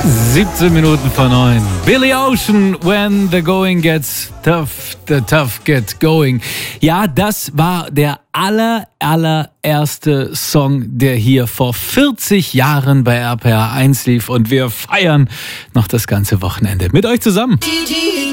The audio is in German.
17 Minuten vor 9. Billy Ocean, When the Going Gets Tough, the Tough Get Going. Ja, das war der allererste Song, der hier vor 40 Jahren bei RPR 1 lief. Und wir feiern noch das ganze Wochenende mit euch zusammen.